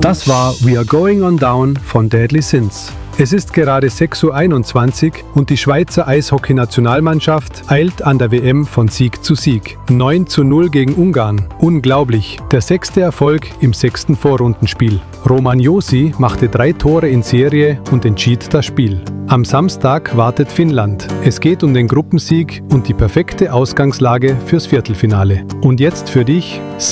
Das war We Are Going On Down von Deadly Sins. Es ist gerade 6:21 Uhr und die Schweizer Eishockey-Nationalmannschaft eilt an der WM von Sieg zu Sieg. 9:0 gegen Ungarn. Unglaublich. Der 6. Erfolg im 6. Vorrundenspiel. Roman Josi machte 3 Tore in Serie und entschied das Spiel. Am Samstag wartet Finnland. Es geht um den Gruppensieg und die perfekte Ausgangslage fürs Viertelfinale. Und jetzt für dich